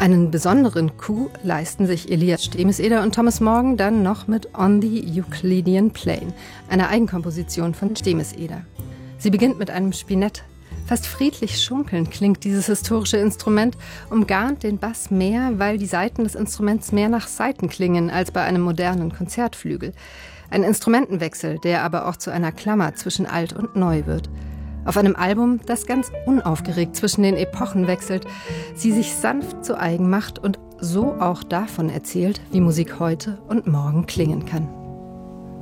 Einen besonderen Coup leisten sich Elias Stemeseder und Thomas Morgan dann noch mit On the Euclidean Plane, einer Eigenkomposition von Stemeseder. Sie beginnt mit einem Spinett. Fast friedlich schunkelnd klingt dieses historische Instrument, umgarnt den Bass mehr, weil die Saiten des Instruments mehr nach Saiten klingen als bei einem modernen Konzertflügel. Ein Instrumentenwechsel, der aber auch zu einer Klammer zwischen alt und neu wird. Auf einem Album, das ganz unaufgeregt zwischen den Epochen wechselt, sie sich sanft zu eigen macht und so auch davon erzählt, wie Musik heute und morgen klingen kann.